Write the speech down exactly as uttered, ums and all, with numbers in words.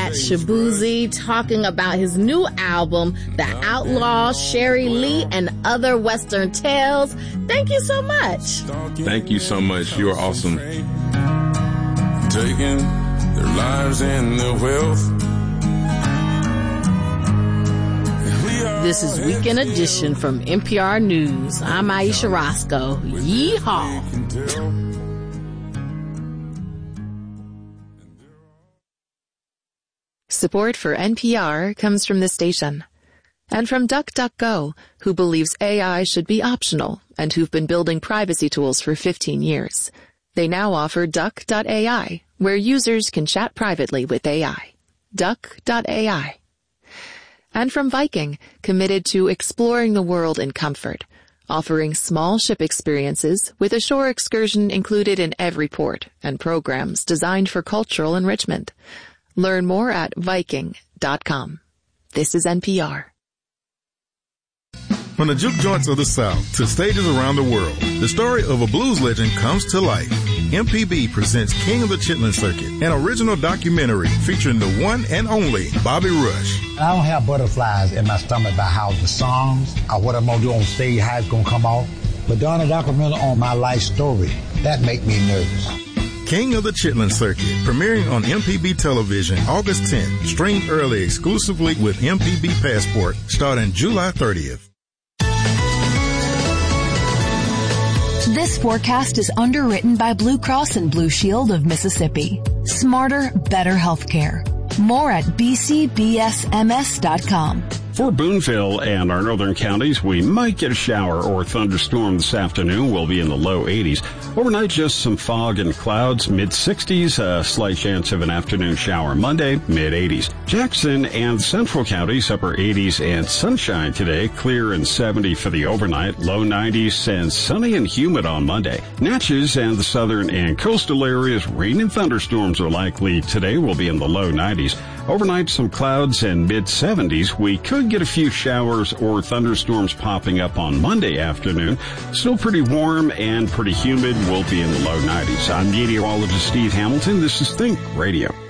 at Shabuzi talking about his new album, The Outlaw, Sherry Lee, and Other Western Tales. Thank you so much. Thank you so much. You are awesome. Taking their lives and their wealth. This is Weekend Edition from N P R News. I'm Aisha Roscoe. Yeehaw. Support for N P R comes from this station. And from DuckDuckGo, who believes A I should be optional and who've been building privacy tools for fifteen years. They now offer Duck dot A I, where users can chat privately with A I. Duck dot A I. And from Viking, committed to exploring the world in comfort, offering small ship experiences with a shore excursion included in every port and programs designed for cultural enrichment. Learn more at Viking dot com. This is N P R. From the juke joints of the South to stages around the world, the story of a blues legend comes to life. M P B presents King of the Chitlin Circuit, an original documentary featuring the one and only Bobby Rush. I don't have butterflies in my stomach about how the songs or what I'm going to do on stage, how it's going to come off. But doing a documentary on my life story, that make me nervous. King of the Chitlin Circuit, premiering on M P B television August tenth, streamed early exclusively with M P B Passport, starting July thirtieth. This forecast is underwritten by Blue Cross and Blue Shield of Mississippi. Smarter, better healthcare. More at b c b s m s dot com. For Boonville and our northern counties, we might get a shower or thunderstorm this afternoon. We'll be in the low eighties. Overnight, just some fog and clouds, mid sixties, a slight chance of an afternoon shower Monday, mid eighties. Jackson and central counties, upper eighties and sunshine today, clear and seventy for the overnight, low nineties and sunny and humid on Monday. Natchez and the southern and coastal areas, rain and thunderstorms are likely today. We'll be in the low nineties. Overnight, some clouds and mid seventies. We could get a few showers or thunderstorms popping up on Monday afternoon. Still pretty warm and pretty humid. We'll be in the low nineties. I'm meteorologist Steve Hamilton. This is Think Radio.